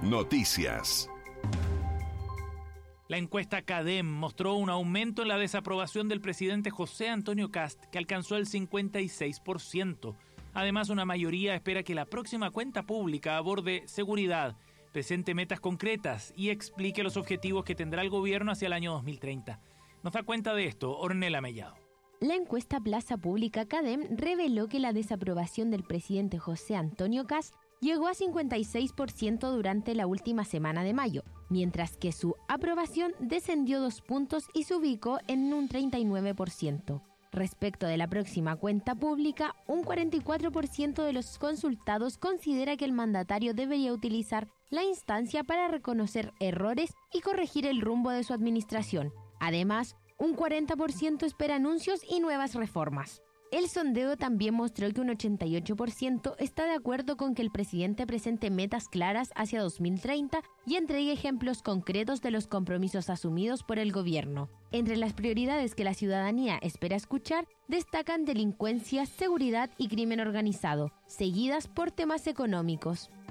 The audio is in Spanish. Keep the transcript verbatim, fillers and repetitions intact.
Noticias. La encuesta CADEM mostró un aumento en la desaprobación del presidente José Antonio Kast, que alcanzó el cincuenta y seis por ciento. Además, una mayoría espera que la próxima cuenta pública aborde seguridad, presente metas concretas y explique los objetivos que tendrá el gobierno hacia el año dos mil treinta. Nos da cuenta de esto Ornella Mellado. La encuesta Plaza Pública CADEM reveló que la desaprobación del presidente José Antonio Kast llegó a cincuenta y seis por ciento durante la última semana de mayo, mientras que su aprobación descendió dos puntos y se ubicó en un treinta y nueve por ciento. Respecto de la próxima cuenta pública, un cuarenta y cuatro por ciento de los consultados considera que el mandatario debería utilizar la instancia para reconocer errores y corregir el rumbo de su administración. Además, un cuarenta por ciento espera anuncios y nuevas reformas. El sondeo también mostró que un ochenta y ocho por ciento está de acuerdo con que el presidente presente metas claras hacia dos mil treinta y entregue ejemplos concretos de los compromisos asumidos por el gobierno. Entre las prioridades que la ciudadanía espera escuchar, destacan delincuencia, seguridad y crimen organizado, seguidas por temas económicos.